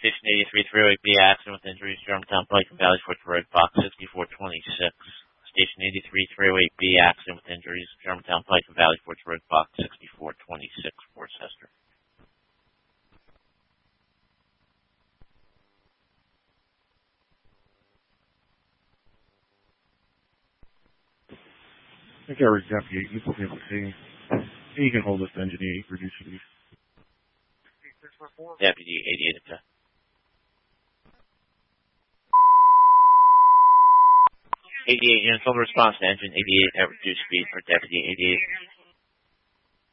Station 83, 308B accident with injuries, Germantown Pike and Valley Forge Road, box 6426. Station 83, 308B accident with injuries, Germantown Pike and Valley Forge Road, box 6426, Worcester. I think I reached out to you. You can see. You can hold this to engine 8 for duty. Deputy 88 attack. 88 units, full response to engine 88 at reduced speed for Deputy 88.